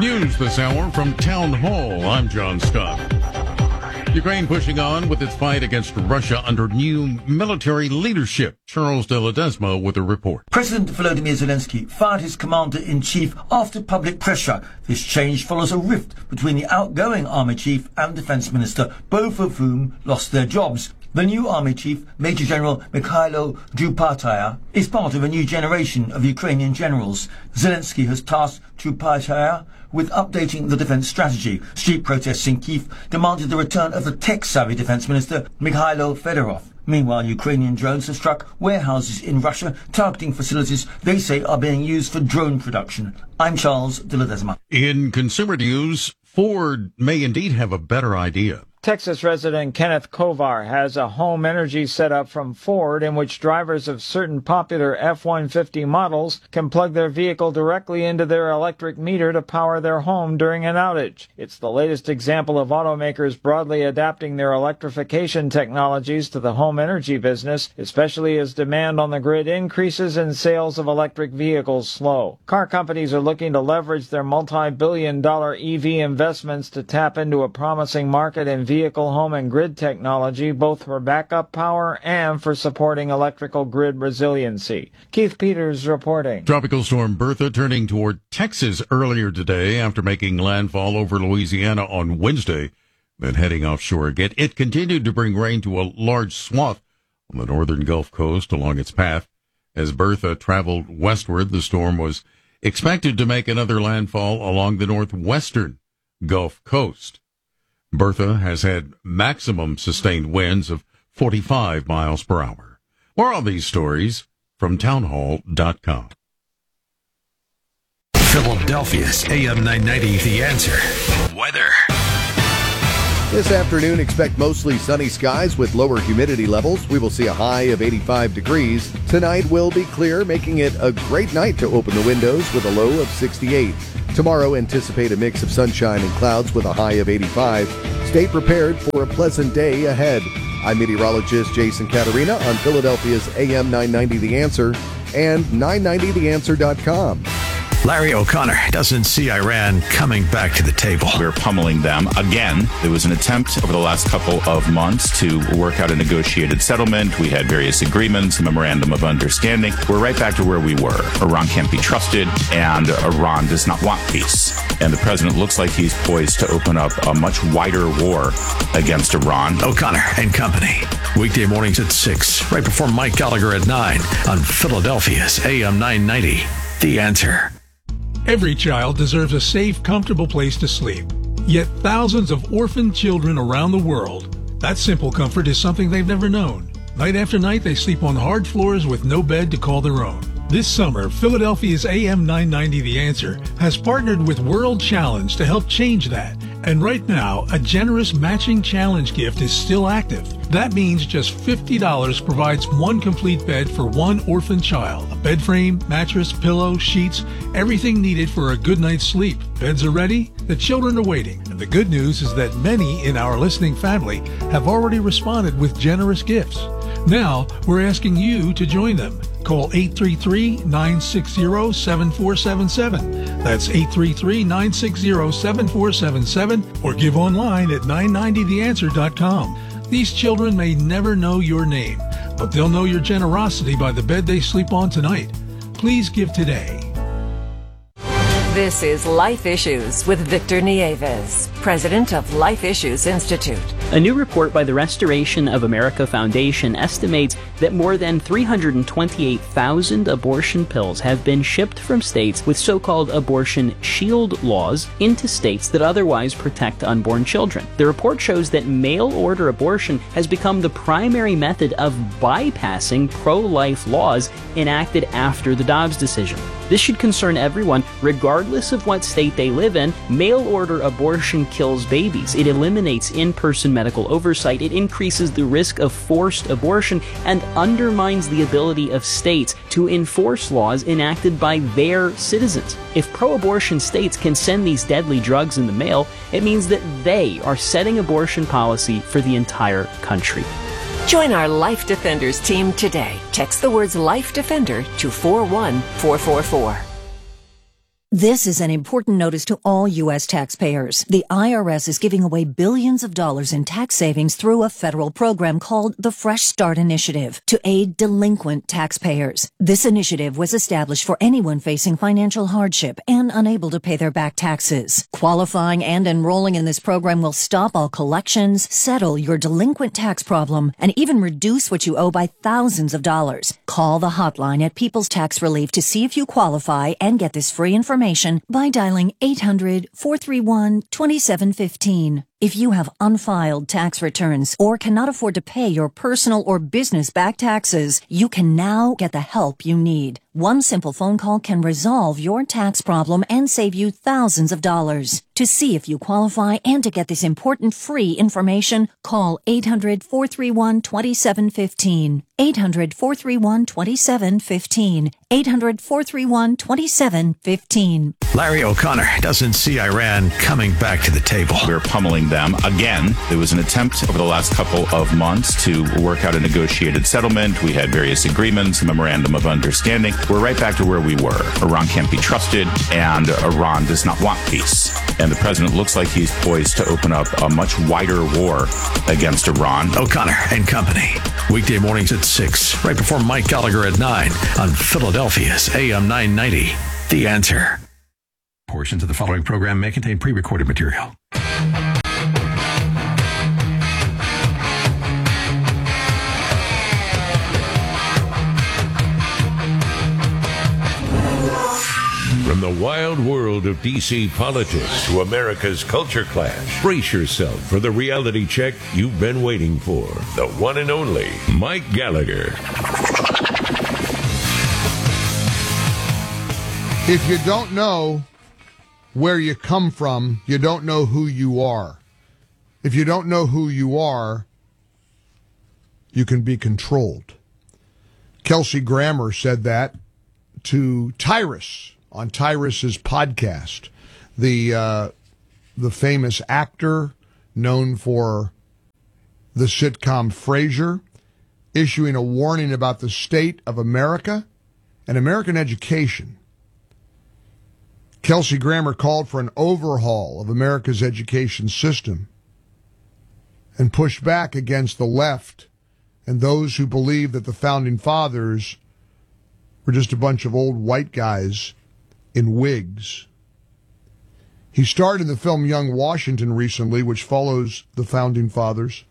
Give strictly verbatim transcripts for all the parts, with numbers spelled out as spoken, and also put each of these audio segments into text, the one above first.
News this hour from Town Hall. I'm John Scott. Ukraine pushing on with its fight against Russia under new military leadership. Charles de Ledesma with a report. President Volodymyr Zelensky fired his commander-in-chief after public pressure. This change follows a rift between the outgoing army chief and defense minister, both of whom lost their jobs. The new army chief, Major General Mikhailo Drupataya, is part of a new generation of Ukrainian generals. Zelensky has tasked Drupataya with updating the defense strategy. Street protests in Kyiv demanded the return of the tech-savvy defense minister, Mikhailo Fedorov. Meanwhile, Ukrainian drones have struck warehouses in Russia, targeting facilities they say are being used for drone production. I'm Charles de Ledesma. In consumer news, Ford may indeed have a better idea. Texas resident Kenneth Kovar has a home energy setup from Ford in which drivers of certain popular F one fifty models can plug their vehicle directly into their electric meter to power their home during an outage. It's the latest example of automakers broadly adapting their electrification technologies to the home energy business, especially as demand on the grid increases and sales of electric vehicles slow. Car companies are looking to leverage their multi-billion dollar E V investments to tap into a promising market in vehicle, home, and grid technology, both for backup power and for supporting electrical grid resiliency. Keith Peters reporting. Tropical storm Bertha turning toward Texas earlier today after making landfall over Louisiana on Wednesday, then heading offshore again. It continued to bring rain to a large swath on the northern Gulf Coast along its path. As Bertha traveled westward, the storm was expected to make another landfall along the northwestern Gulf Coast. Bertha has had maximum sustained winds of forty-five miles per hour. More on these stories from townhall dot com. Philadelphia's A M nine ninety, The Answer. Weather. This afternoon, expect mostly sunny skies with lower humidity levels. We will see a high of eighty-five degrees. Tonight will be clear, making it a great night to open the windows with a low of sixty-eight. Tomorrow, anticipate a mix of sunshine and clouds with a high of eighty-five. Stay prepared for a pleasant day ahead. I'm meteorologist Jason Caterina on Philadelphia's A M nine ninety The Answer and nine ninety the answer dot com. Larry O'Connor doesn't see Iran coming back to the table. We're pummeling them again. There was an attempt over the last couple of months to work out a negotiated settlement. We had various agreements, a memorandum of understanding. We're right back to where we were. Iran can't be trusted, and Iran does not want peace. And the president looks like he's poised to open up a much wider war against Iran. O'Connor and Company. Weekday mornings at six, right before Mike Gallagher at nine on Philadelphia's A M nine ninety, The Answer. Every child deserves a safe, comfortable place to sleep. Yet thousands of orphaned children around the world, that simple comfort is something they've never known. Night after night, they sleep on hard floors with no bed to call their own. This summer, Philadelphia's A M nine ninety The Answer has partnered with World Challenge to help change that. And right now, a generous matching challenge gift is still active. That means just fifty dollars provides one complete bed for one orphan child. A bed frame, mattress, pillow, sheets, everything needed for a good night's sleep. Beds are ready, the children are waiting. And the good news is that many in our listening family have already responded with generous gifts. Now, we're asking you to join them. Call eight three three, nine six zero, seven four seven seven. That's eight three three, nine six zero, seven four seven seven or give online at nine ninety the answer dot com. These children may never know your name, but they'll know your generosity by the bed they sleep on tonight. Please give today. This is Life Issues with Victor Nieves, president of Life Issues Institute. A new report by the Restoration of America Foundation estimates that more than three hundred twenty-eight thousand abortion pills have been shipped from states with so-called abortion shield laws into states that otherwise protect unborn children. The report shows that mail-order abortion has become the primary method of bypassing pro-life laws enacted after the Dobbs decision. This should concern everyone, regardless of what state they live in. Mail-order abortion kills babies. It eliminates in-person medical oversight. It increases the risk of forced abortion and undermines the ability of states to enforce laws enacted by their citizens. If pro-abortion states can send these deadly drugs in the mail, it means that they are setting abortion policy for the entire country. Join our Life Defenders team today. Text the words Life Defender to four one four four four. This is an important notice to all U S taxpayers. The I R S is giving away billions of dollars in tax savings through a federal program called the Fresh Start Initiative to aid delinquent taxpayers. This initiative was established for anyone facing financial hardship and unable to pay their back taxes. Qualifying and enrolling in this program will stop all collections, settle your delinquent tax problem, and even reduce what you owe by thousands of dollars. Call the hotline at People's Tax Relief to see if you qualify and get this free information by dialing eight hundred, four three one, two seven one five. If you have unfiled tax returns or cannot afford to pay your personal or business back taxes, you can now get the help you need. One simple phone call can resolve your tax problem and save you thousands of dollars. To see if you qualify and to get this important free information, call eight hundred, four three one, two seven one five. eight hundred, four three one, two seven one five. eight hundred, four three one, two seven one five. Larry O'Connor doesn't see Iran coming back to the table. We're pummeling them again. There was an attempt over the last couple of months to work out a negotiated settlement. We had various agreements, a memorandum of understanding. We're right back to where we were. Iran can't be trusted, and Iran does not want peace. And the president looks like he's poised to open up a much wider war against Iran. O'Connor and Company. Weekday mornings at six, right before Mike Gallagher at nine on Philadelphia's A M nine ninety. The Answer. Portions of the following program may contain pre-recorded material. From the wild world of D C politics to America's culture clash, brace yourself for the reality check you've been waiting for. The one and only Mike Gallagher. If you don't know where you come from, you don't know who you are. If you don't know who you are, you can be controlled. Kelsey Grammer said that to Tyrus on Tyrus's podcast, the uh, the famous actor known for the sitcom Frasier, issuing a warning about the state of America and American education. Kelsey Grammer called for an overhaul of America's education system and pushed back against the left and those who believe that the Founding Fathers were just a bunch of old white guys in wigs. He starred in the film Young Washington recently, which follows the Founding Fathers.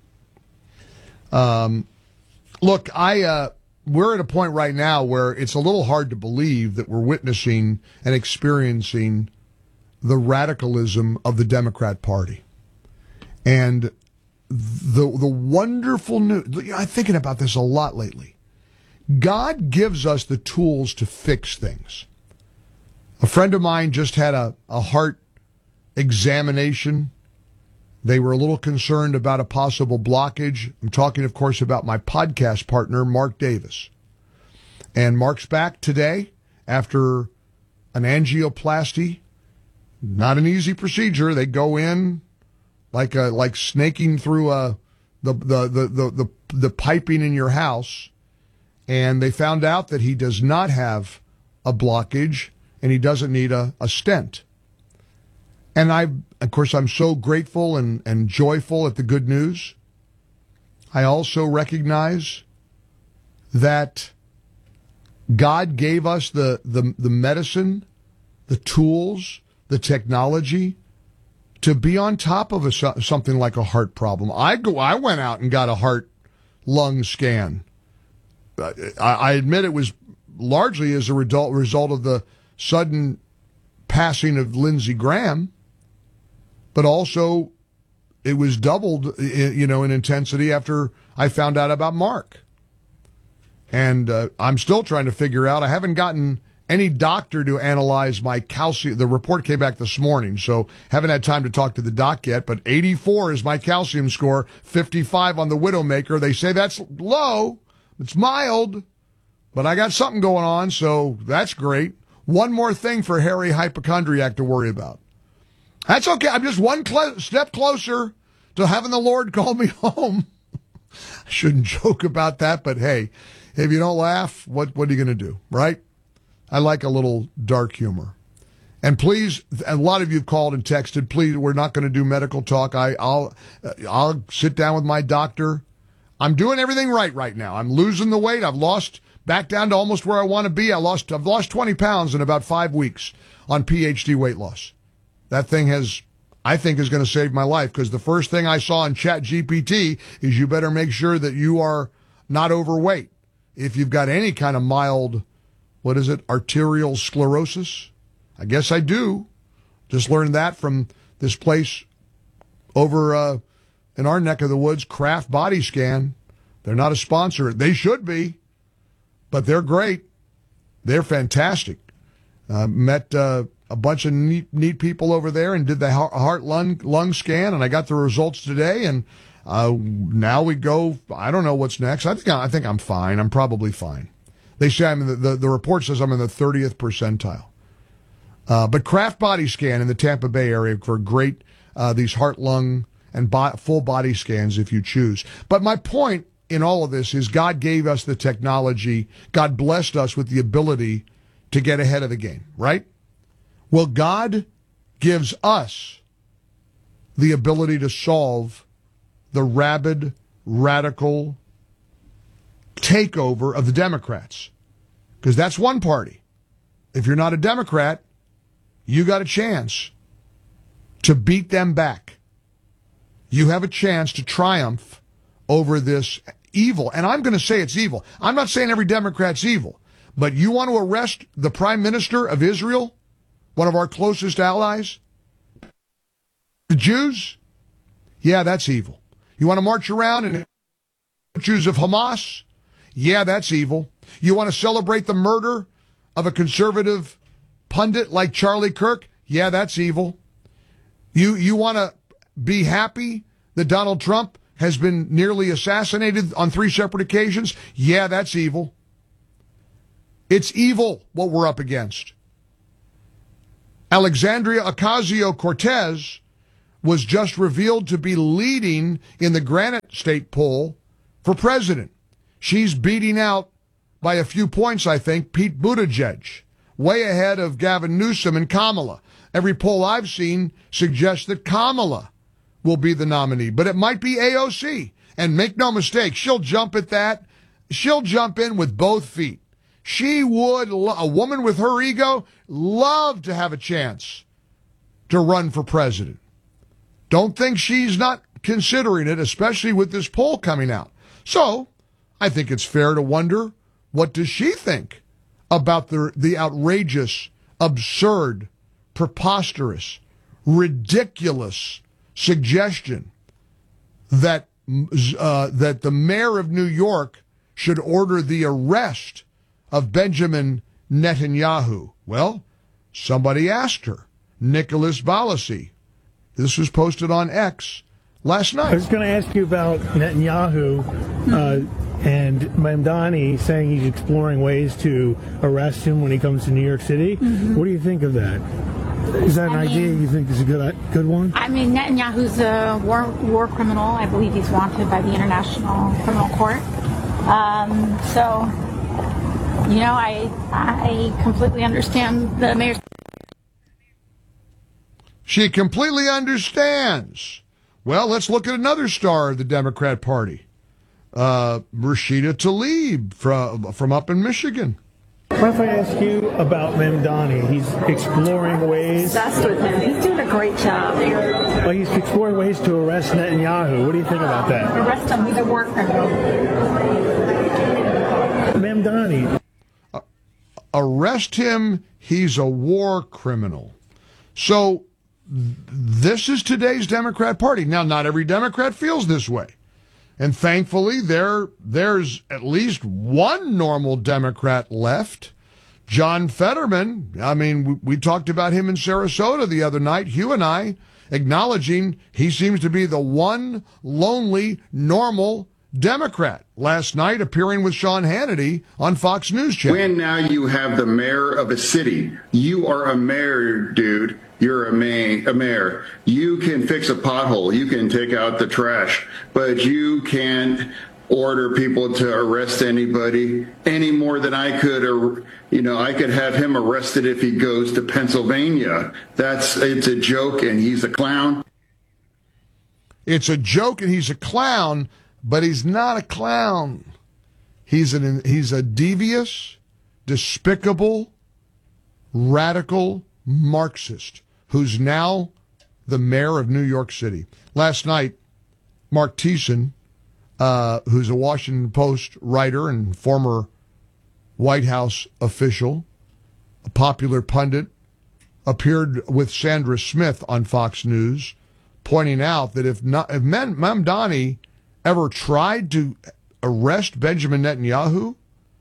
Um, look, I uh, we're at a point right now where it's a little hard to believe that we're witnessing and experiencing the radicalism of the Democrat Party. And the the wonderful news, I'm thinking about this a lot lately. God gives us the tools to fix things. A friend of mine just had a, a heart examination. They were a little concerned about a possible blockage. I'm talking, of course, about my podcast partner, Mark Davis. And Mark's back today after an angioplasty. Not an easy procedure. They go in like a, like snaking through a, the, the, the, the, the, the piping in your house. And they found out that he does not have a blockage and he doesn't need a, a stent. And I, of course, I'm so grateful and, and joyful at the good news. I also recognize that God gave us the, the, the medicine, the tools, the technology to be on top of a, something like a heart problem. I go, I went out and got a heart lung scan. I, I admit it was largely as a result, result of the sudden passing of Lindsey Graham, but also it was doubled, you know, in intensity after I found out about Mark. And uh, I'm still trying to figure out, I haven't gotten any doctor to analyze my calcium. The report came back this morning, so haven't had time to talk to the doc yet, but eighty-four is my calcium score, fifty-five on the Widowmaker. They say that's low. It's mild, but I got something going on, so that's great. One more thing for Harry Hypochondriac to worry about. That's okay. I'm just one cl- step closer to having the Lord call me home. I shouldn't joke about that, but hey, if you don't laugh, what, what are you going to do, right? I like a little dark humor. And please, a lot of you have called and texted, please, we're not going to do medical talk. I, I'll, I'll sit down with my doctor. I'm doing everything right right now. I'm losing the weight. I've lost back down to almost where I want to be. I lost, I've lost twenty pounds in about five weeks on P H D weight loss. That thing has, I think, is going to save my life, because the first thing I saw in Chat G P T is you better make sure that you are not overweight. If you've got any kind of mild, what is it, arterial sclerosis? I guess I do. Just learned that from this place over uh, in our neck of the woods, Kraft Body Scan. They're not a sponsor. They should be, but they're great. They're fantastic. Uh, met uh, a bunch of neat, neat people over there and did the heart lung lung scan, and I got the results today. And uh, now we go. I don't know what's next. I think I think I'm fine. I'm probably fine. They say I'm in the, the the report says I'm in the thirtieth percentile. Uh, but Kraft Body Scan in the Tampa Bay area for great uh, these heart lung and bo- full body scans if you choose. But my point in all of this is God gave us the technology. God blessed us with the ability to get ahead of the game, right? Well, God gives us the ability to solve the rabid, radical takeover of the Democrats. Because that's one party. If you're not a Democrat, you got a chance to beat them back. You have a chance to triumph over this evil. And I'm going to say it's evil. I'm not saying every Democrat's evil. But you want to arrest the Prime Minister of Israel, one of our closest allies? The Jews? Yeah, that's evil. You want to march around and Jews of Hamas? Yeah, that's evil. You want to celebrate the murder of a conservative pundit like Charlie Kirk? Yeah, that's evil. You you want to be happy that Donald Trump has been nearly assassinated on three separate occasions? Yeah, that's evil. It's evil what we're up against. Alexandria Ocasio-Cortez was just revealed to be leading in the Granite State poll for president. She's beating out by a few points, I think, Pete Buttigieg, way ahead of Gavin Newsom and Kamala. Every poll I've seen suggests that Kamala will be the nominee, but it might be A O C. And make no mistake, she'll jump at that. She'll jump in with both feet. She would, a woman with her ego, love to have a chance to run for president. Don't think she's not considering it, especially with this poll coming out. So, I think it's fair to wonder, what does she think about the, the outrageous, absurd, preposterous, ridiculous suggestion that uh, that the mayor of New York should order the arrest of Benjamin Netanyahu? Well, somebody asked her. Nicholas Balassi. This was posted on X last night. I was going to ask you about Netanyahu uh, and Mamdani saying he's exploring ways to arrest him when he comes to New York City. Mm-hmm. What do you think of that? Is that an I idea mean, you think is a good good one? I mean, Netanyahu's a war, war criminal. I believe he's wanted by the International Criminal Court. Um, so, you know, I I completely understand the mayor's... She completely understands. Well, let's look at another star of the Democrat Party. Uh, Rashida Tlaib from, from up in Michigan. What if I ask you about Mamdani? He's exploring ways... Obsessed with him. He's doing a great job. Well, he's exploring ways to arrest Netanyahu. What do you think about that? Arrest him. He's a war criminal. Mamdani. Uh, arrest him. He's a war criminal. So... this is today's Democrat Party. Now, not every Democrat feels this way. And thankfully, there there's at least one normal Democrat left. John Fetterman. I mean, we, we talked about him in Sarasota the other night, Hugh and I, acknowledging he seems to be the one lonely, normal Democrat. Last night, appearing with Sean Hannity on Fox News Channel. When now you have the mayor of a city, you are a mayor, dude. You're a, may, a mayor. You can fix a pothole. You can take out the trash, but you can't order people to arrest anybody any more than I could, or you know, I could have him arrested if he goes to Pennsylvania. That's it's a joke, and he's a clown. It's a joke, and he's a clown, but he's not a clown. He's an he's a devious, despicable, radical Marxist who's now the mayor of New York City. Last night, Mark Thiessen, uh, who's a Washington Post writer and former White House official, a popular pundit, appeared with Sandra Smith on Fox News, pointing out that if, not, if Mamdani ever tried to arrest Benjamin Netanyahu,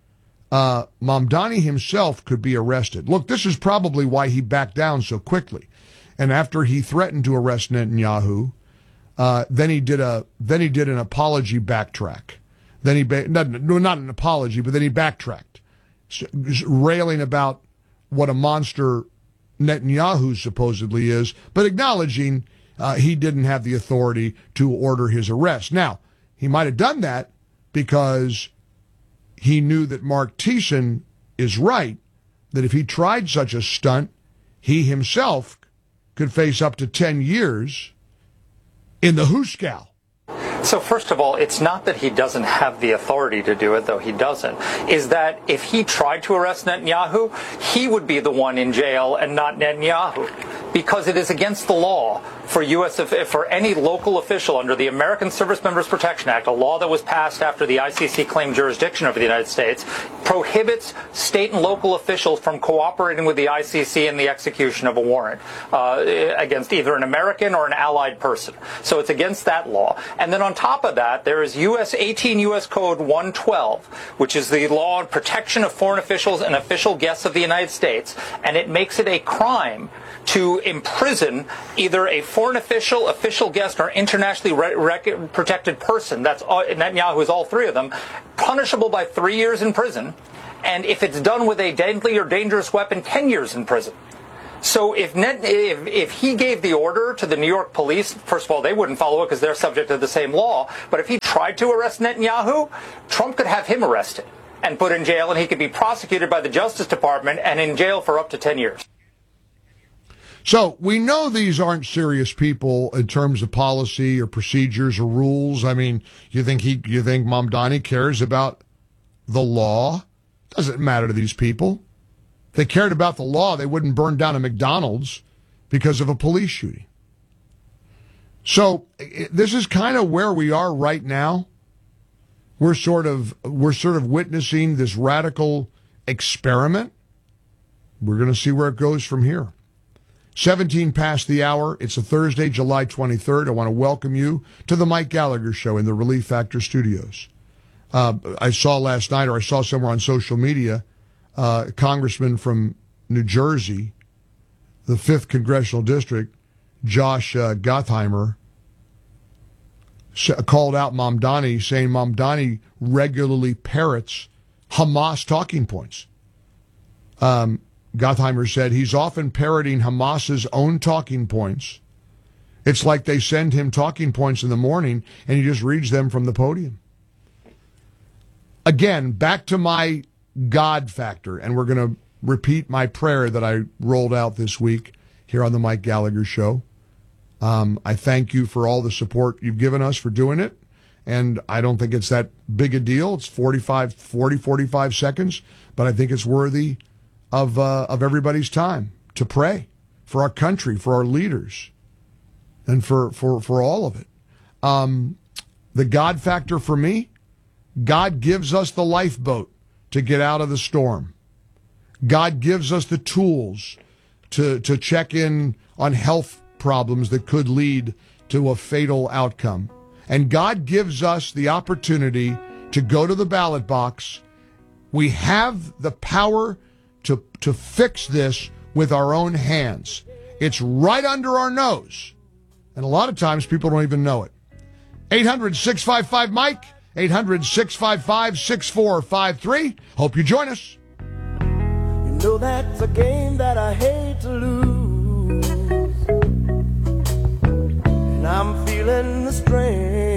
uh, Mamdani himself could be arrested. Look, this is probably why he backed down so quickly. And after he threatened to arrest Netanyahu, uh, then he did a then he did an apology backtrack. Then he ba- not, not an apology, but then he backtracked, railing about what a monster Netanyahu supposedly is, but acknowledging uh, he didn't have the authority to order his arrest. Now, he might have done that because he knew that Mark Thiessen is right, that if he tried such a stunt, he himself could face up to ten years in the Hooskow. So first of all, it's not that he doesn't have the authority to do it, though he doesn't. Is that if he tried to arrest Netanyahu, he would be the one in jail and not Netanyahu, because it is against the law for U S for any local official under the American Service Members Protection Act, a law that was passed after the I C C claimed jurisdiction over the United States, prohibits state and local officials from cooperating with the I C C in the execution of a warrant uh, against either an American or an allied person. So it's against that law. And then on top of that, there is U S eighteen U S Code one twelve, which is the law on protection of foreign officials and official guests of the United States, and it makes it a crime to imprison either a foreign official, official guest, or internationally re- rec- protected person. That's all, Netanyahu is all three of them, punishable by three years in prison, and if it's done with a deadly or dangerous weapon, ten years in prison. So if, Net, if if he gave the order to the New York police, first of all, they wouldn't follow it because they're subject to the same law. But if he tried to arrest Netanyahu, Trump could have him arrested and put in jail, and he could be prosecuted by the Justice Department and in jail for up to ten years. So we know these aren't serious people in terms of policy or procedures or rules. I mean, you think he, you think Mamdani cares about the law? Doesn't matter to these people. If they cared about the law, they wouldn't burn down a McDonald's because of a police shooting. So this is kind of where we are right now. We're sort of we're sort of witnessing this radical experiment. We're going to see where it goes from here. seventeen past the hour. It's a Thursday, July twenty-third. I want to welcome you to the Mike Gallagher Show in the Relief Factor Studios. Uh, I saw last night, or I saw somewhere on social media, uh, a congressman from New Jersey, the fifth Congressional District, Josh uh, Gottheimer, called out Mamdani, saying Mamdani regularly parrots Hamas talking points. Um, Gottheimer said he's often parroting Hamas's own talking points. It's like they send him talking points in the morning and he just reads them from the podium. Again, back to my God factor, and we're going to repeat my prayer that I rolled out this week here on the Mike Gallagher Show. Um, I thank you for all the support you've given us for doing it, and I don't think it's that big a deal. It's forty-five, forty, forty-five seconds, but I think it's worthy of uh, of everybody's time to pray for our country, for our leaders, and for, for, for all of it. Um, the God factor for me, God gives us the lifeboat to get out of the storm. God gives us the tools to, to check in on health problems that could lead to a fatal outcome. And God gives us the opportunity to go to the ballot box. We have the power to, to fix this with our own hands. It's right under our nose. And a lot of times people don't even know it. eight hundred, six five five, Mike, eight hundred, six five five, six four five three. Hope you join us. You know that's a game that I hate to lose. And I'm feeling the strain.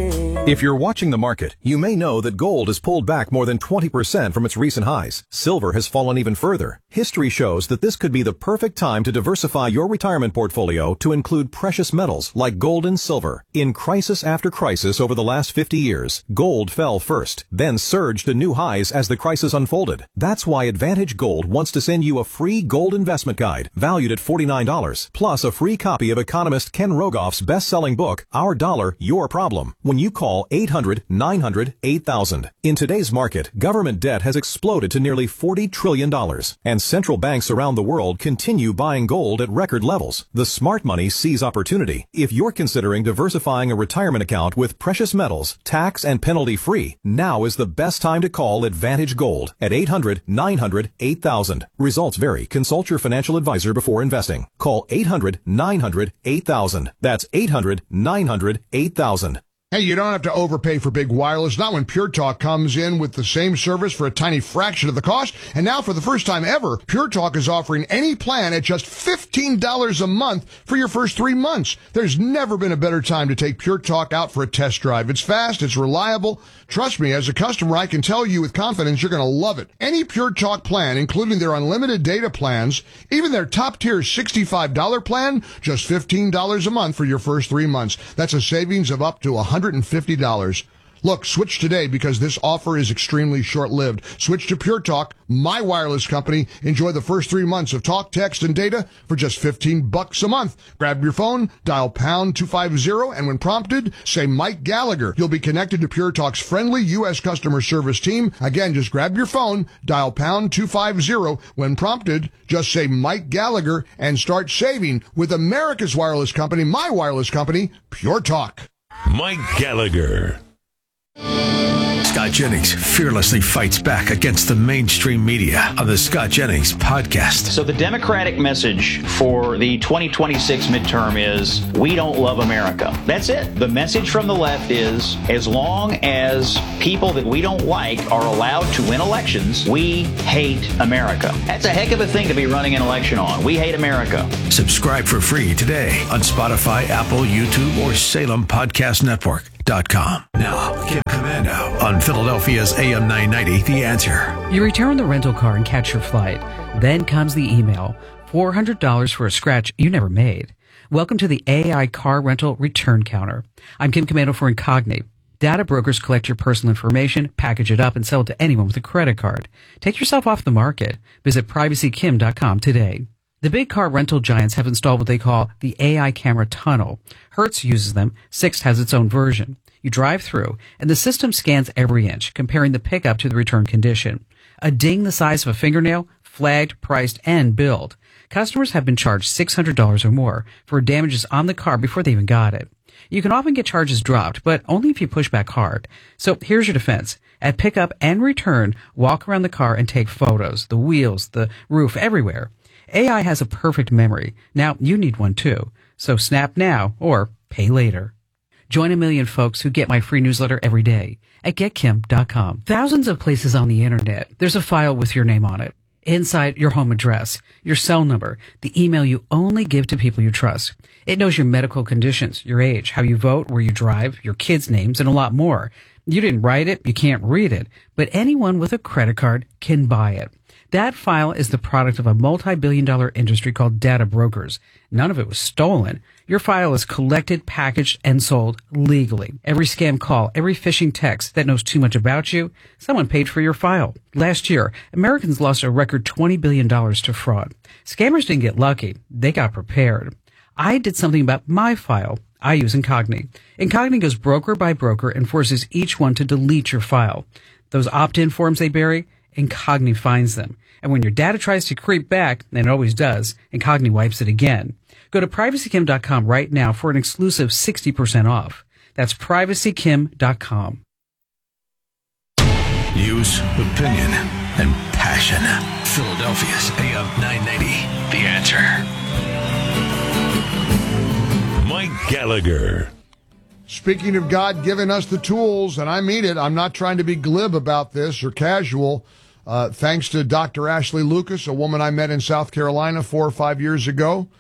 If you're watching the market, you may know that gold has pulled back more than twenty percent from its recent highs. Silver has fallen even further. History shows that this could be the perfect time to diversify your retirement portfolio to include precious metals like gold and silver. In crisis after crisis over the last fifty years, gold fell first, then surged to new highs as the crisis unfolded. That's why Advantage Gold wants to send you a free gold investment guide valued at forty-nine dollars, plus a free copy of economist Ken Rogoff's best-selling book, Our Dollar, Your Problem, when you call eight hundred, nine hundred, eight thousand. In today's market, government debt has exploded to nearly forty trillion dollars, and central banks around the world continue buying gold at record levels. The smart money sees opportunity. If you're considering diversifying a retirement account with precious metals, tax and penalty free, now is the best time to call Advantage Gold at eight hundred, nine hundred, eight thousand. Results vary. Consult your financial advisor before investing. Call eight hundred, nine hundred, eight thousand. That's eight hundred, nine hundred, eight thousand. Hey, you don't have to overpay for big wireless, not when Pure Talk comes in with the same service for a tiny fraction of the cost. And now for the first time ever, Pure Talk is offering any plan at just fifteen dollars a month for your first three months. There's never been a better time to take Pure Talk out for a test drive. It's fast, it's reliable. Trust me, as a customer, I can tell you with confidence you're going to love it. Any Pure Talk plan, including their unlimited data plans, even their top-tier sixty-five dollars plan, just fifteen dollars a month for your first three months. That's a savings of up to one hundred fifty dollars. Look, switch today because this offer is extremely short-lived. Switch to Pure Talk, my wireless company. Enjoy the first three months of talk, text, and data for just fifteen bucks a month. Grab your phone, dial pound two fifty, and when prompted, say Mike Gallagher. You'll be connected to Pure Talk's friendly U S customer service team. Again, just grab your phone, dial pound two fifty. When prompted, just say Mike Gallagher and start saving with America's wireless company, my wireless company, Pure Talk. Mike Gallagher. Scott Jennings fearlessly fights back against the mainstream media on the Scott Jennings podcast. So the Democratic message for the twenty twenty-six midterm is, we don't love America. That's it. The message from the left is, as long as people that we don't like are allowed to win elections, we hate America. That's a heck of a thing to be running an election on. We hate America. Subscribe for free today on Spotify, Apple, YouTube, or Salem Podcast Network. Dot com. Now, Kim Commando on Philadelphia's A M nine ninety, The Answer. You return the rental car and catch your flight. Then comes the email. four hundred dollars for a scratch you never made. Welcome to the A I Car Rental Return Counter. I'm Kim Commando for Incogni. Data brokers collect your personal information, package it up, and sell it to anyone with a credit card. Take yourself off the market. Visit privacy kim dot com today. The big car rental giants have installed what they call the A I camera tunnel. Hertz uses them. Sixt has its own version. You drive through, and the system scans every inch, comparing the pickup to the return condition. A ding the size of a fingernail, flagged, priced, and billed. Customers have been charged six hundred dollars or more for damages on the car before they even got it. You can often get charges dropped, but only if you push back hard. So here's your defense. At pickup and return, walk around the car and take photos, the wheels, the roof, everywhere. A I has a perfect memory. Now you need one too. So snap now or pay later. Join a million folks who get my free newsletter every day at get kim dot com. Thousands of places on the internet. There's a file with your name on it. Inside, your home address, your cell number, the email you only give to people you trust. It knows your medical conditions, your age, how you vote, where you drive, your kids' names, and a lot more. You didn't write it, you can't read it, but anyone with a credit card can buy it. That file is the product of a multi-billion dollar industry called data brokers. None of it was stolen. Your file is collected, packaged, and sold legally. Every scam call, every phishing text that knows too much about you, someone paid for your file. Last year, Americans lost a record twenty billion dollars to fraud. Scammers didn't get lucky. They got prepared. I did something about my file. I use Incogni. Incogni goes broker by broker and forces each one to delete your file. Those opt-in forms they bury, Incogni finds them. And when your data tries to creep back, and it always does, Incogni wipes it again. Go to privacy kim dot com right now for an exclusive sixty percent off. That's privacy kim dot com. News, opinion, and passion. Philadelphia's A M nine ninety, The Answer. Mike Gallagher. Speaking of God giving us the tools, and I mean it, I'm not trying to be glib about this or casual. Uh, thanks to Doctor Ashley Lucas, a woman I met in South Carolina four or five years ago,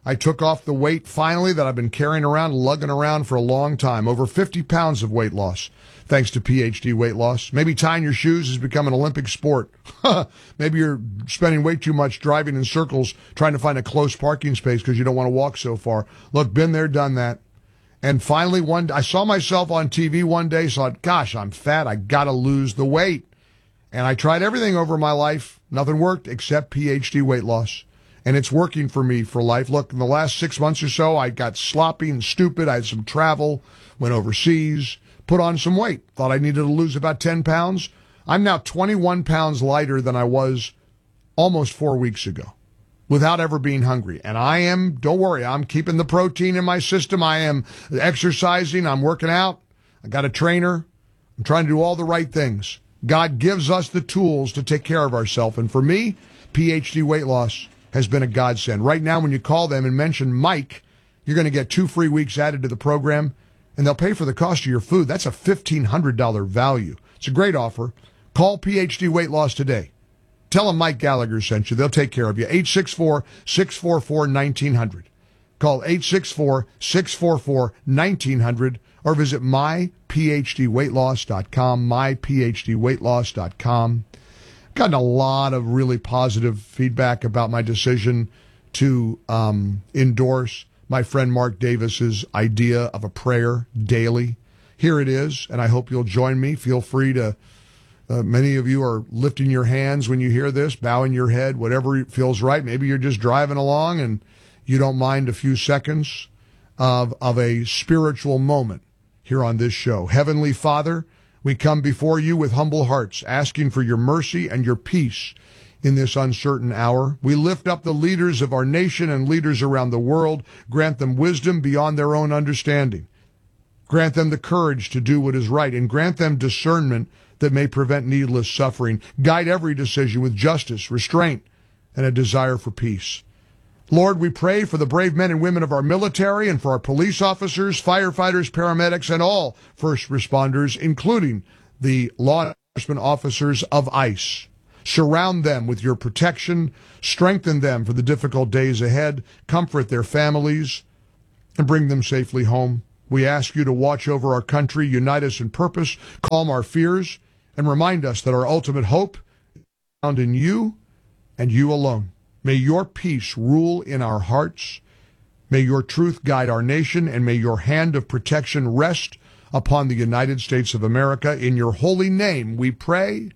I took off the weight finally that I've been carrying around, lugging around for a long time. Over fifty pounds of weight loss, thanks to P H D Weight Loss. Maybe tying your shoes has become an Olympic sport. Maybe you're spending way too much driving in circles trying to find a close parking space because you don't want to walk so far. Look, been there, done that. And finally, one, I saw myself on T V one day, thought, gosh, I'm fat. I got to lose the weight. And I tried everything over my life. Nothing worked except P H D Weight Loss. And it's working for me for life. Look, in the last six months or so, I got sloppy and stupid. I had some travel, went overseas, put on some weight. Thought I needed to lose about ten pounds. I'm now twenty-one pounds lighter than I was almost four weeks ago without ever being hungry. And I am, don't worry, I'm keeping the protein in my system. I am exercising. I'm working out. I got a trainer. I'm trying to do all the right things. God gives us the tools to take care of ourselves. And for me, P H D Weight Loss has been a godsend. Right now, when you call them and mention Mike, you're going to get two free weeks added to the program, and they'll pay for the cost of your food. That's a fifteen hundred dollars value. It's a great offer. Call P H D Weight Loss today. Tell them Mike Gallagher sent you. They'll take care of you. eight six four, six four four, one nine zero zero. Call eight six four, six four four, one nine zero zero or visit my p h d weight loss dot com, my p h d weight loss dot com. Gotten a lot of really positive feedback about my decision to um, endorse my friend Mark Davis's idea of a prayer daily. Here it is, and I hope you'll join me. Feel free to, uh, many of you are lifting your hands when you hear this, bowing your head, whatever feels right. Maybe you're just driving along and you don't mind a few seconds of, of a spiritual moment here on this show. Heavenly Father, we come before you with humble hearts, asking for your mercy and your peace in this uncertain hour. We lift up the leaders of our nation and leaders around the world. Grant them wisdom beyond their own understanding. Grant them the courage to do what is right, and grant them discernment that may prevent needless suffering. Guide every decision with justice, restraint, and a desire for peace. Lord, we pray for the brave men and women of our military and for our police officers, firefighters, paramedics, and all first responders, including the law enforcement officers of ICE. Surround them with your protection, strengthen them for the difficult days ahead, comfort their families, and bring them safely home. We ask you to watch over our country, unite us in purpose, calm our fears, and remind us that our ultimate hope is found in you and you alone. May your peace rule in our hearts. May your truth guide our nation, and may your hand of protection rest upon the United States of America. In your holy name we pray.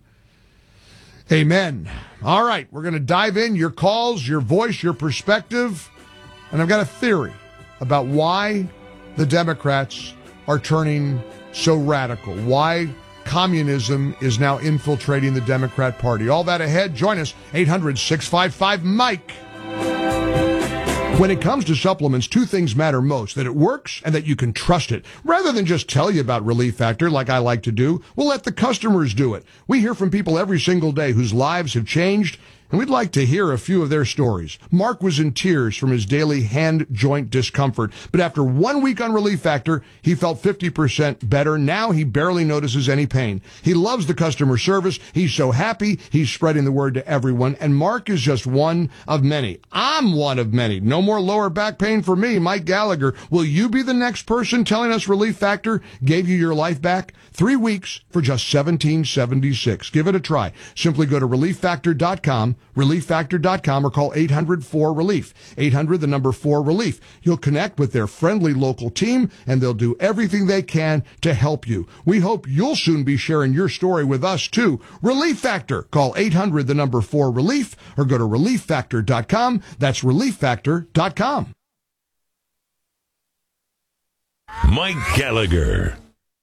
Amen. All right, we're going to dive in. Your calls, your voice, your perspective. And I've got a theory about why the Democrats are turning so radical, why communism is now infiltrating the Democrat Party. All that ahead. Join us, eight hundred, six five five, Mike. When it comes to supplements, two things matter most: that it works and that you can trust it. Rather than just tell you about Relief Factor like I like to do, we'll let the customers do it. We hear from people every single day whose lives have changed, and we'd like to hear a few of their stories. Mark was in tears from his daily hand joint discomfort, but after one week on Relief Factor, he felt fifty percent better. Now he barely notices any pain. He loves the customer service. He's so happy. He's spreading the word to everyone, and Mark is just one of many. I'm one of many. No more lower back pain for me, Mike Gallagher. Will you be the next person telling us Relief Factor gave you your life back? Three weeks for just seventeen seventy-six. Give it a try. Simply go to relief factor dot com. relief factor dot com or call eight hundred four relief. eight hundred, the number four relief. You'll connect with their friendly local team, and they'll do everything they can to help you. We hope you'll soon be sharing your story with us, too. Relief Factor. Call eight hundred, the number four relief, or go to relief factor dot com. That's relief factor dot com. Mike Gallagher.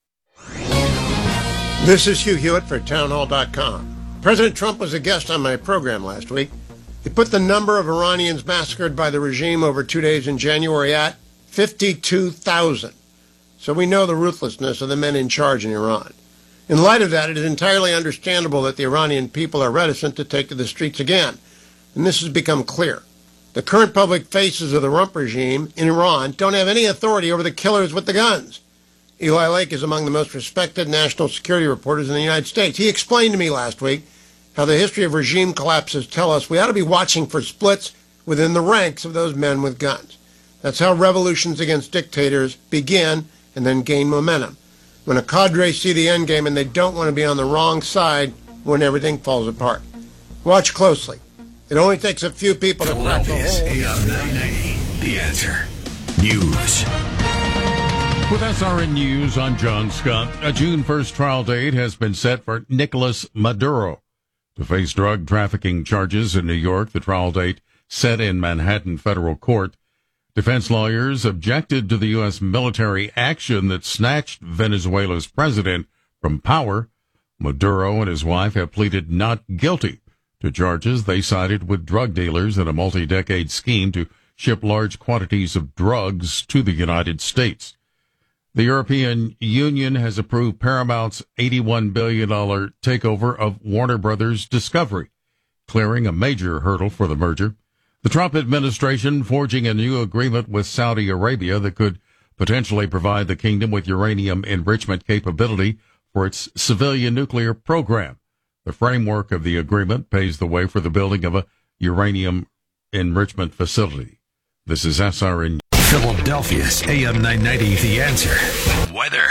This is Hugh Hewitt for townhall dot com. President Trump was a guest on my program last week. He put the number of Iranians massacred by the regime over two days in January at fifty-two thousand. So we know the ruthlessness of the men in charge in Iran. In light of that, it is entirely understandable that the Iranian people are reticent to take to the streets again. And this has become clear. The current public faces of the rump regime in Iran don't have any authority over the killers with the guns. Eli Lake is among the most respected national security reporters in the United States. He explained to me last week how the history of regime collapses tell us we ought to be watching for splits within the ranks of those men with guns. That's how revolutions against dictators begin and then gain momentum. When a cadre see the end game and they don't want to be on the wrong side when everything falls apart. Watch closely. It only takes a few people to crack the Philadelphia's hole. A M nine ninety, The Answer. News. With S R N News, I'm John Scott. A June first trial date has been set for Nicolas Maduro to face drug trafficking charges in New York. The trial date set in Manhattan federal court. Defense lawyers objected to the U S military action that snatched Venezuela's president from power. Maduro and his wife have pleaded not guilty to charges they cited with drug dealers in a multi-decade scheme to ship large quantities of drugs to the United States. The European Union has approved Paramount's eighty-one billion dollars takeover of Warner Brothers Discovery, clearing a major hurdle for the merger. The Trump administration forging a new agreement with Saudi Arabia that could potentially provide the kingdom with uranium enrichment capability for its civilian nuclear program. The framework of the agreement paves the way for the building of a uranium enrichment facility. This is S R N. Philadelphia's A M nine ninety, The Answer. Weather.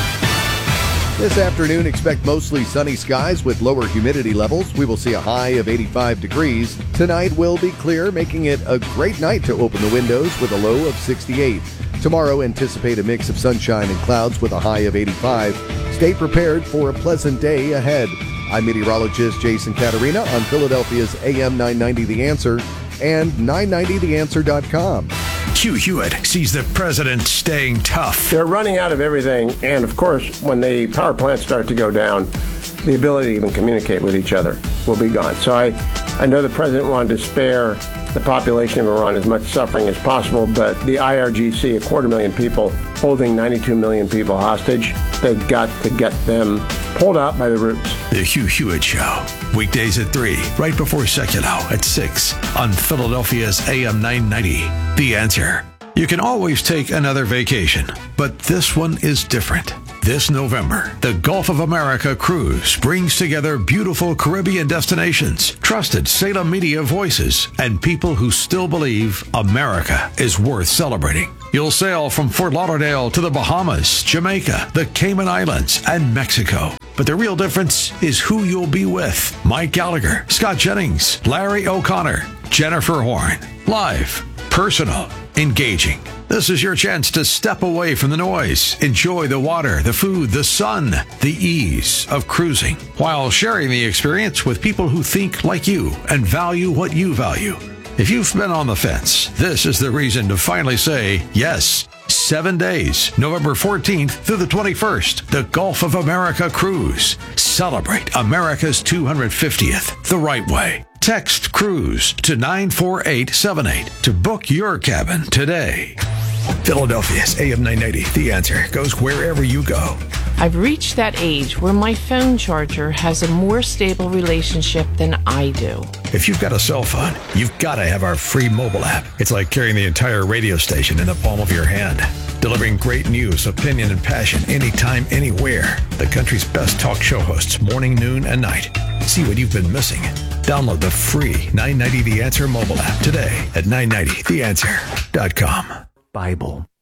This afternoon, expect mostly sunny skies with lower humidity levels. We will see a high of eighty-five degrees. Tonight will be clear, making it a great night to open the windows with a low of sixty-eight. Tomorrow, anticipate a mix of sunshine and clouds with a high of eighty-five. Stay prepared for a pleasant day ahead. I'm meteorologist Jason Caterina on Philadelphia's A M nine ninety The Answer and nine ninety the answer dot com. Hugh Hewitt sees the president staying tough. They're running out of everything, and of course, when the power plants start to go down, the ability to even communicate with each other will be gone. So I, I know the president wanted to spare the population of Iran as much suffering as possible, but the I R G C, a quarter million people, holding ninety-two million people hostage, they've got to get them pulled out by the roots. The Hugh Hewitt Show. Weekdays at three, right before Secular at six on Philadelphia's A M nine ninety. The Answer. You can always take another vacation, but this one is different. This November, the Gulf of America Cruise brings together beautiful Caribbean destinations, trusted Salem media voices, and people who still believe America is worth celebrating. You'll sail from Fort Lauderdale to the Bahamas, Jamaica, the Cayman Islands, and Mexico. But the real difference is who you'll be with. Mike Gallagher, Scott Jennings, Larry O'Connor, Jennifer Horn. Live, personal, engaging. This is your chance to step away from the noise, enjoy the water, the food, the sun, the ease of cruising, while sharing the experience with people who think like you and value what you value. If you've been on the fence, this is the reason to finally say yes. Seven days, November fourteenth through the twenty-first, the Gulf of America Cruise. Celebrate America's two hundred fiftieth the right way. Text CRUISE to nine four eight seven eight to book your cabin today. Philadelphia's A M nine ninety, The Answer, goes wherever you go. I've reached that age where my phone charger has a more stable relationship than I do. If you've got a cell phone, you've got to have our free mobile app. It's like carrying the entire radio station in the palm of your hand. Delivering great news, opinion, and passion anytime, anywhere. The country's best talk show hosts, morning, noon, and night. See what you've been missing. Download the free nine ninety The Answer mobile app today at nine ninety the answer dot com. Bible.